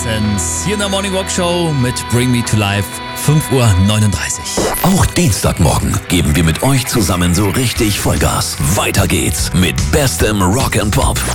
Evanescence. Hier in der Morning Rock Show mit Bring Me to Life, 5:39 Uhr. Auch Dienstagmorgen geben wir mit euch zusammen so richtig Vollgas. Weiter geht's mit bestem Rock and Pop.